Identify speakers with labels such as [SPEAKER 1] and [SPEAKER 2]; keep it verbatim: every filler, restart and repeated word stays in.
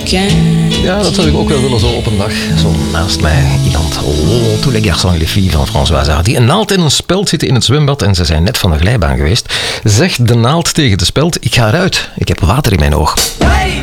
[SPEAKER 1] Ja, dat zou ik ook wel willen zo op een dag. Zo naast mij iemand. Oh, tous les garçons et les filles van Françoise Hardy. Een naald en een speld zitten in het zwembad en ze zijn net van de glijbaan geweest. Zegt de naald tegen de speld, ik ga eruit. Ik heb water in mijn oog.
[SPEAKER 2] Hey!